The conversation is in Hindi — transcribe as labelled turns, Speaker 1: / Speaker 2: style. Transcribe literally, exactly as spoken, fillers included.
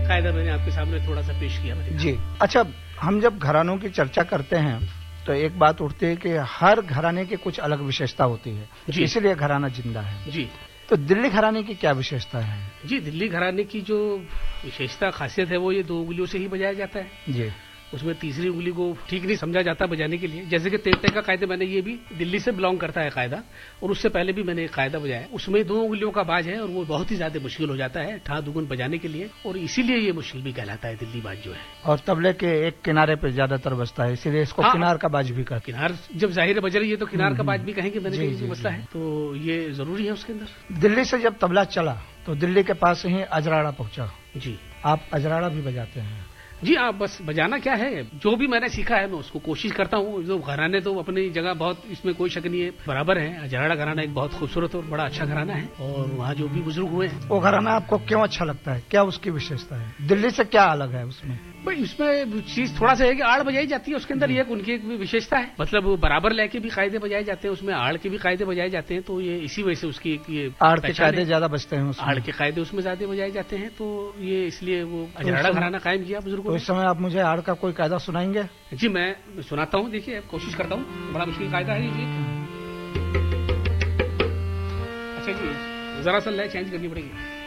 Speaker 1: कायदा मैंने आपके सामने थोड़ा सा पेश किया मैंने।
Speaker 2: जी अच्छा, हम जब घरानों की चर्चा करते हैं तो एक बात उठती है कि हर घराने की कुछ अलग विशेषता होती है, इसीलिए घराना जिंदा है।
Speaker 1: जी,
Speaker 2: तो दिल्ली घराने की क्या विशेषता है?
Speaker 1: जी, दिल्ली घराने की जो विशेषता खासियत है वो ये दो उंगलियों से ही बजाया जाता है जी। उसमें तीसरी उंगली को ठीक नहीं समझा जाता बजाने के लिए। जैसे कि तेरते का कायदा, मैंने ये भी दिल्ली से बिलोंग करता है कायदा, और उससे पहले भी मैंने एक कायदा बजाया, उसमें दो उंगलियों का बाज है और वो बहुत ही ज्यादा मुश्किल हो जाता है ठा दुगुन बजाने के लिए, और इसीलिए ये मुश्किल भी कहलाता है दिल्ली बाज जो है।
Speaker 2: और तबले के एक किनारे पे ज्यादातर बजता है, इसीलिए इसको हाँ, किनार का बाज भी कहते हैं।
Speaker 1: किनार जब जाहिर बज रही है तो किनार का बाज भी कहेंगे, मैंने जो मसला है तो ये जरूरी है उसके अंदर।
Speaker 2: दिल्ली से जब तबला चला तो दिल्ली के पास ही अजराड़ा पहुंचा जी। आप अजराड़ा भी बजाते हैं?
Speaker 1: जी, आप बस बजाना क्या है, जो भी मैंने सीखा है मैं उसको कोशिश करता हूँ। जो घराने तो अपनी जगह बहुत, इसमें कोई शक नहीं है, बराबर है। अजराड़ा घराना एक बहुत खूबसूरत और बड़ा अच्छा घराना है, और वहाँ जो भी बुजुर्ग हुए हैं।
Speaker 2: वो घराना आपको क्यों अच्छा लगता है, क्या उसकी विशेषता है? दिल्ली से क्या अलग है उसमें?
Speaker 1: भाई उसमें चीज थोड़ा सा है कि आड़ बजाई जाती है उसके अंदर, ये उनकी एक विशेषता है। मतलब बराबर लेके भी कायदे बजाए जाते हैं, उसमें आड़ के भी कायदे बजाए जाते हैं, तो ये इसी वजह से उसकी ये
Speaker 2: आड़ के कायदे ज्यादा बजते हैं,
Speaker 1: आड़ के कायदे उसमें ज्यादा बजाए जाते हैं, तो ये इसलिए वो अजराड़ा घराना कायम किया बुजुर्गों ने।
Speaker 2: इस समय आप मुझे आड़ का कोई कायदा सुनाएंगे?
Speaker 1: जी, मैं सुनाता हूँ, देखिए कोशिश करता हूँ। बड़ा मुश्किल कायदा है ये। अच्छा जी, जरा सा लय चेंज करनी पड़ेगी।